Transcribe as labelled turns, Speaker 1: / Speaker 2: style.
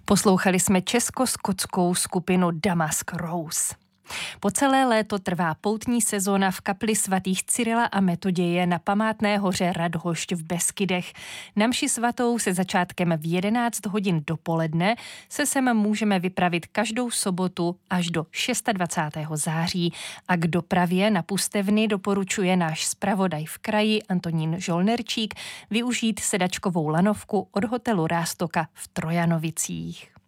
Speaker 1: Poslouchali jsme česko-skotskou skupinu Damask Rose. Po celé léto trvá poutní sezóna v kapli svatých Cyrila a Metoděje na památné hoře Radhošť v Beskydech. Na mši svatou se začátkem v 11 hodin dopoledne se sem můžeme vypravit každou sobotu až do 26. září a k dopravě na pustevny doporučuje náš zpravodaj v kraji Antonín Žolnerčík využít sedačkovou lanovku od hotelu Rástoka v Trojanovicích.